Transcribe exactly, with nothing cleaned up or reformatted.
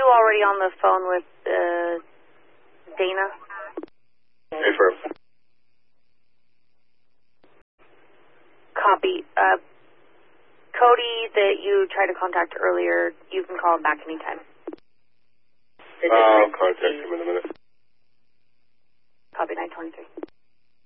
already on the phone with uh, Dana? Affirm. Copy. Uh, Cody that you tried to contact earlier, you can call him back anytime. I'll contact him in a minute. Copy nine twenty-three.